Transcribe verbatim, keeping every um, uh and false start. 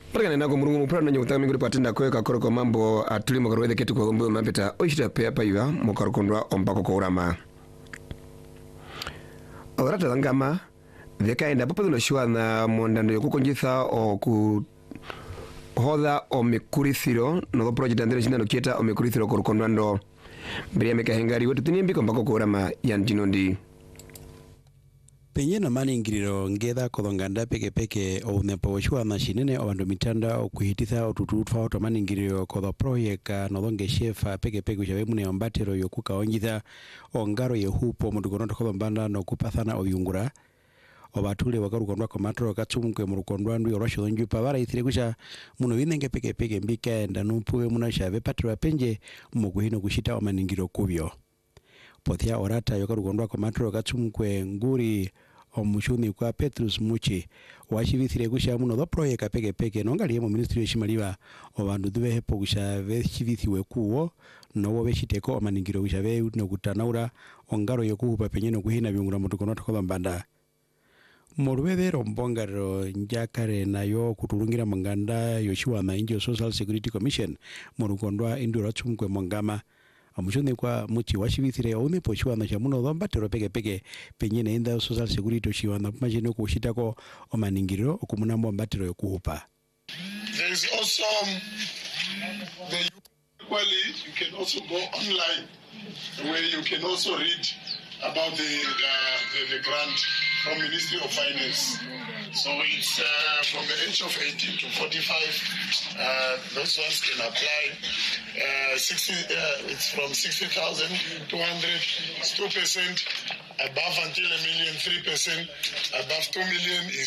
Pagana na kumurungu mpana nyuta mingu patenda kweka koroko mambo atuli mokarwede ketu kwa umbu mapeta oishita pe apa iwa mokarokondwa ompako kwa urama. Orata langama veka enda papa dulo shua na mwandando yokuko njitha o ku hoda o mikurithiro no project andele jina nokieta o mikurithiro korokondwando mbria meka hengari wetu tunimbiko mpako kwa urama ya njinondi. Penye na mani ngiriro ngedha kodonganda peke peke o unepo washua na shinene o andomitanda o kuhititha o tututfa o tamani ngiriro kodo proyeka nodonge shefa peke peke ushawe mune ombatero yokuka onjitha o ngaro yehupo mudukonoto kodombanda no kupathana o yungura o batule wakarukondwa komatro katsumukwe murukondwa ndu yorosho donju pavara ithire kusha muno winenge peke peke mbika enda numpuwe muna shave patro penje muguhino kushita o maningiro kubyo. Pothia orata yokarukondwa komatro katsumukwe nguri omushuni kwa Petrus Muchi washivithire kusha muno do proyeka peke peke nongali mu ministry yeshimaliwa obandu duve hepo kusha veshivithiwe kuwo no beshiteko amaningiro kusha ve no kutanaura ongaro yokuhupa penye no kuhina byungura mutukono tokombanda morwedero mbongaro njakare nayo kutulungira manganda yoshiwa na Indio Social Security Commission murukondwa indura tsumkwe mongama amushone kwa Muchi washivithire one poshwa na shamuno dhomba tero peke peke penye na enda social security shiwa na majino kushitako omaningiro okumuna mbatero yokuhupa. There is also the equally you can also go online where you can also read about the uh, the, the grant from Ministry of Finance. So it's uh, from the age of eighteen to forty-five. Uh, those ones can apply. Uh, sixty. Uh, it's from sixty thousand two hundred. It's two percent above until a million. Three percent above two million is.